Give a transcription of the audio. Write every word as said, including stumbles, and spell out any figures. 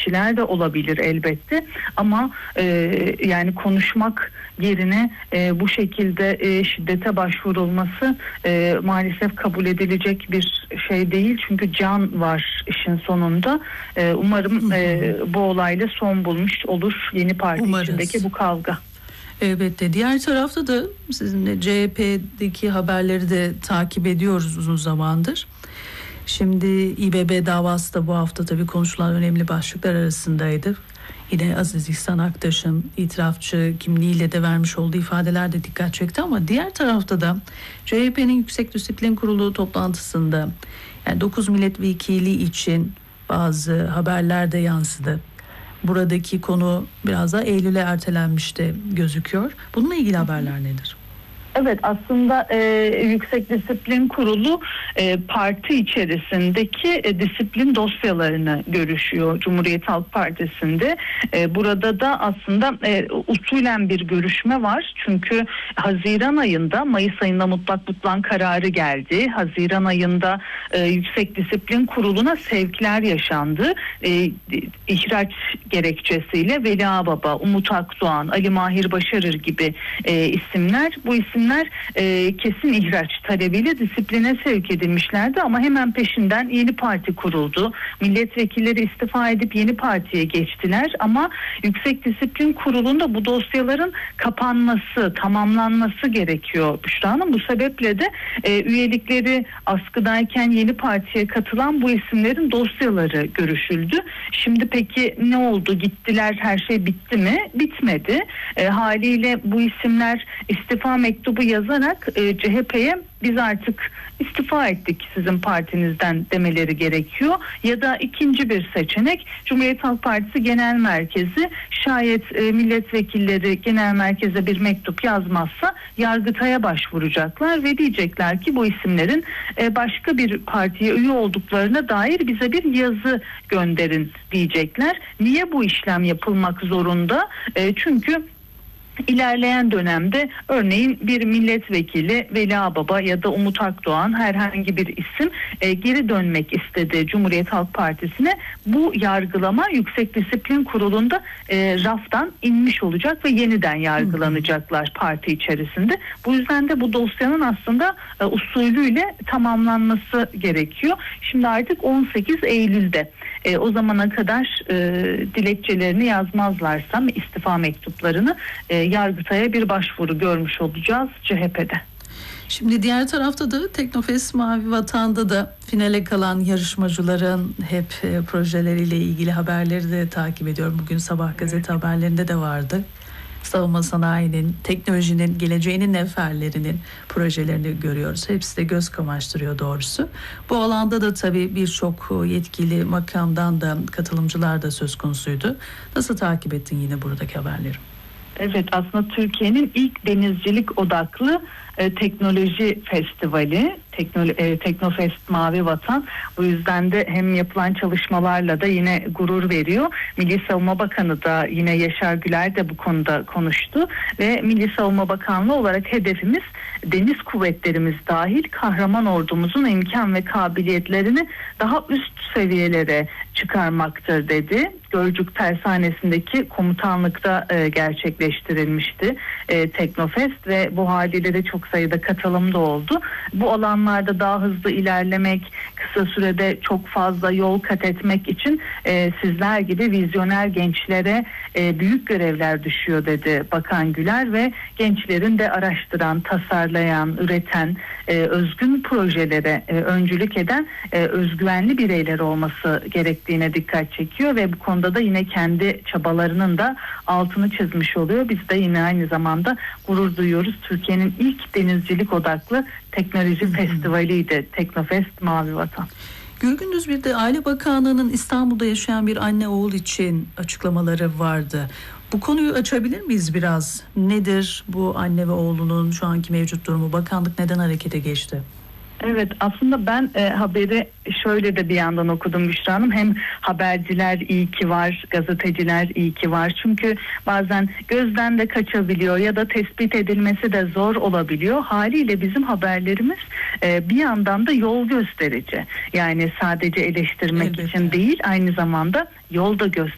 kişiler de olabilir elbette ama e, yani konuşmak yerine e, bu şekilde e, şiddete başvurulması e, maalesef kabul edilecek bir şey değil. Çünkü can var işin sonunda. E, umarım e, bu olayla son bulmuş olur yeni parti Umarız. içindeki bu kavga. Elbette. Diğer tarafta da sizinle C H P'deki haberleri de takip ediyoruz uzun zamandır. Şimdi İ B B davası da bu hafta tabii konuşulan önemli başlıklar arasındaydı. Yine Aziz İhsan Aktaş'ın itirafçı kimliğiyle de vermiş olduğu ifadeler de dikkat çekti ama diğer tarafta da C H P'nin Yüksek Disiplin Kurulu toplantısında yani dokuz milletvekili için bazı haberler de yansıdı. Buradaki konu biraz da Eylül'e ertelenmişti gözüküyor. Bununla ilgili haberler nedir? Evet, aslında e, Yüksek Disiplin Kurulu e, parti içerisindeki e, disiplin dosyalarını görüşüyor Cumhuriyet Halk Partisi'nde. E, burada da aslında e, usulen bir görüşme var. Çünkü Haziran ayında, Mayıs ayında mutlak butlan kararı geldi. Haziran ayında e, Yüksek Disiplin Kurulu'na sevkler yaşandı. E, ihraç gerekçesiyle Veli Ağbaba, Umut Akdoğan, Ali Mahir Başarır gibi e, isimler, bu isimler e, kesin ihraç talebiyle disipline sevk edilmişlerdi ama hemen peşinden yeni parti kuruldu. Milletvekilleri istifa edip yeni partiye geçtiler ama Yüksek Disiplin Kurulu'nda bu dosyaların kapanması, tamamlanması gerekiyor Büşra Hanım. Bu sebeple de e, üyelikleri askıdayken yeni partiye katılan bu isimlerin dosyaları görüşüldü. Şimdi peki ne oldu? Gittiler, her şey bitti mi? Bitmedi. E, haliyle bu isimler istifa mektubu yazarak e, C H P'ye biz artık istifa ettik sizin partinizden demeleri gerekiyor. Ya da ikinci bir seçenek Cumhuriyet Halk Partisi Genel Merkezi şayet e, milletvekilleri genel merkeze bir mektup yazmazsa Yargıtay'a başvuracaklar ve diyecekler ki bu isimlerin e, başka bir partiye üye olduklarına dair bize bir yazı gönderin diyecekler. Niye bu işlem yapılmak zorunda? E, çünkü İlerleyen dönemde örneğin bir milletvekili Veli Ağbaba ya da Umut Akdoğan herhangi bir isim e, geri dönmek istedi Cumhuriyet Halk Partisi'ne. Bu yargılama Yüksek Disiplin Kurulu'nda e, raftan inmiş olacak ve yeniden yargılanacaklar parti içerisinde. Bu yüzden de bu dosyanın aslında e, usulüyle tamamlanması gerekiyor. Şimdi artık on sekiz Eylül'de e, o zamana kadar e, dilekçelerini yazmazlarsa istifa mektuplarını e, Yargıtay'a bir başvuru görmüş olacağız C H P'de. Şimdi diğer tarafta da Teknofest Mavi Vatan'da da finale kalan yarışmacıların hep e, projeleriyle ilgili haberleri de takip ediyorum. Bugün sabah gazete haberlerinde de vardı. Savunma sanayinin, teknolojinin, geleceğinin neferlerinin projelerini görüyoruz. Hepsi de göz kamaştırıyor doğrusu. Bu alanda da tabii birçok yetkili makamdan da katılımcılar da söz konusuydu. Nasıl takip ettin yine buradaki haberleri? Evet, aslında Türkiye'nin ilk denizcilik odaklı e, teknoloji festivali Teknolo- e, Teknofest Mavi Vatan. Bu yüzden de hem yapılan çalışmalarla da yine gurur veriyor. Milli Savunma Bakanı da yine Yaşar Güler de bu konuda konuştu ve Milli Savunma Bakanlığı olarak hedefimiz deniz kuvvetlerimiz dahil kahraman ordumuzun imkan ve kabiliyetlerini daha üst seviyelere çıkarmaktır dedi. Gölcük Tersanesi'ndeki komutanlıkta e, gerçekleştirilmişti e, Teknofest ve bu haliyle de çok sayıda katılım da oldu. Bu alanlarda daha hızlı ilerlemek, kısa sürede çok fazla yol kat etmek için e, sizler gibi vizyoner gençlere e, büyük görevler düşüyor dedi Bakan Güler ve gençlerin de araştıran, tasarlayan, üreten, e, özgün projelere e, öncülük eden e, özgüvenli bireyler olması gerektiğine dikkat çekiyor ve bu konuda da yine kendi çabalarının da altını çizmiş oluyor. Biz de yine aynı zamanda gurur duyuyoruz. Türkiye'nin ilk denizcilik odaklı teknoloji hmm. festivaliydi Teknofest Mavi Vatan. Gülgündüz bir de Aile Bakanlığı'nın İstanbul'da yaşayan bir anne oğul için açıklamaları vardı. Bu konuyu açabilir miyiz biraz? Nedir bu anne ve oğlunun şu anki mevcut durumu? Bakanlık neden harekete geçti? Evet, aslında ben e, haberi şöyle de bir yandan okudum Büşra Hanım. Hem haberciler iyi ki var, gazeteciler iyi ki var. Çünkü bazen gözden de kaçabiliyor ya da tespit edilmesi de zor olabiliyor. Haliyle bizim haberlerimiz e, bir yandan da yol gösterici. Yani sadece eleştirmek Elbette. için değil, aynı zamanda yol da gösterici.